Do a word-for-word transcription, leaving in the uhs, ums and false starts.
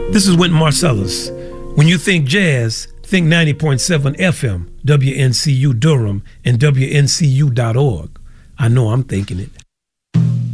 This is Wynton Marsalis. When you think jazz, think ninety point seven F M, W N C U Durham, and W N C U dot org. I know I'm thinking it.